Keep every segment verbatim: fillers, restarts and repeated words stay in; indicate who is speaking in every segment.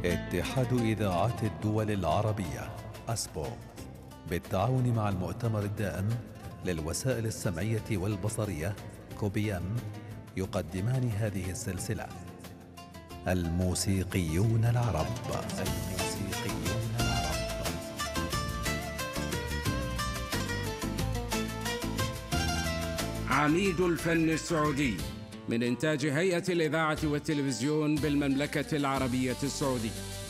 Speaker 1: اتحاد إذاعات الدول العربية أسبو بالتعاون مع المؤتمر الدائم للوسائل السمعية والبصرية كوبيام يقدمان هذه السلسلة الموسيقيون العرب. الموسيقيون العرب.
Speaker 2: عميد الفن السعودي من إنتاج هيئة الإذاعة والتلفزيون بالمملكة العربية السعودية.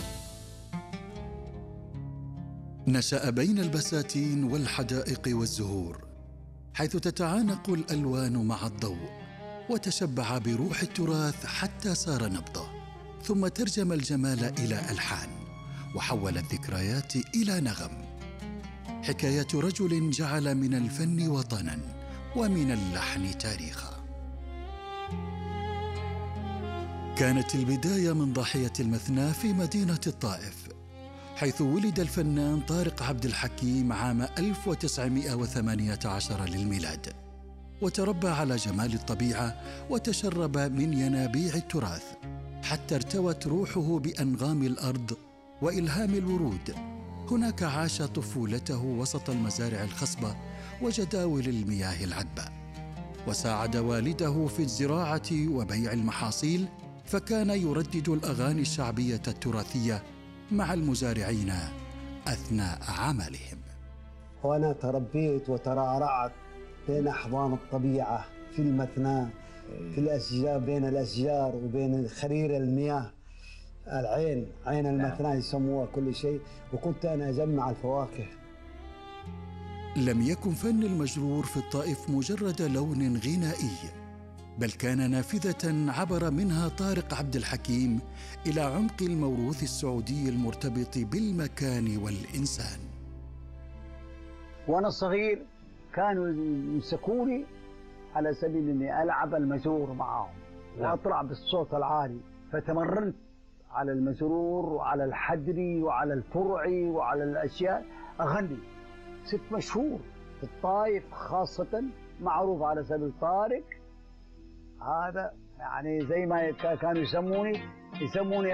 Speaker 3: نشأ بين البساتين والحدائق والزهور، حيث تتعانق الألوان مع الضوء، وتشبع بروح التراث حتى صار نبضة، ثم ترجم الجمال إلى ألحان، وحول الذكريات إلى نغم. حكاية رجل جعل من الفن وطناً ومن اللحن تاريخاً. كانت البداية من ضاحية المثنى في مدينة الطائف، حيث ولد الفنان طارق عبد الحكيم عام ألف وتسعمائة وثمانية عشر للميلاد، وتربى على جمال الطبيعة وتشرب من ينابيع التراث، حتى ارتوت روحه بأنغام الأرض وإلهام الورود. هناك عاش طفولته وسط المزارع الخصبة وجداول المياه العذبة، وساعد والده في الزراعة وبيع المحاصيل، فكان يردد الأغاني الشعبية التراثية مع المزارعين أثناء عملهم.
Speaker 4: وأنا تربيت وترعرعت بين أحضان الطبيعة في المثنى، في الأشجار، بين الأشجار وبين خرير المياه، العين، عين المثنى يسموها كل شيء، وكنت أنا أجمع الفواكه.
Speaker 3: لم يكن فن المجرور في الطائف مجرد لون غنائي، بل كان نافذة عبر منها طارق عبد الحكيم إلى عمق الموروث السعودي المرتبط بالمكان والإنسان.
Speaker 4: وأنا صغير كانوا يمسكوني على سبيل أني ألعب المجرور معهم وأطلع بالصوت العالي، فتمرنت على المجرور وعلى الحدري وعلى الفرعي وعلى الأشياء أغني. صرت مشهور في الطائف خاصة، معروف على سبيل طارق. هذا يعني زي ما كانوا يسموني يسموني